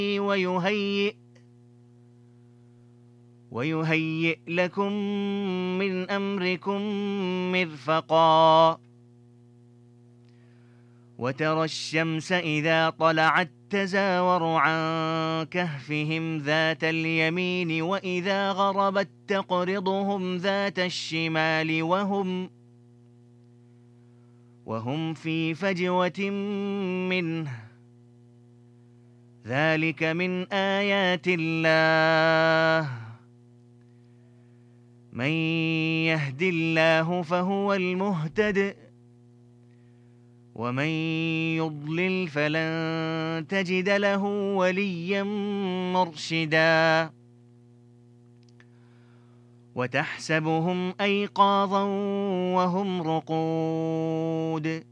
ويهيئ لكم من أمركم مرفقا وترى الشمس إذا طلعت تزاور عن كهفهم ذات اليمين وإذا غربت تقرضهم ذات الشمال وهم في فجوة منه ذلك من آيات الله من يهد الله فهو المهتد ومن يضلل فلن تجد له وليا مرشدا وتحسبهم أيقاظا وهم رقود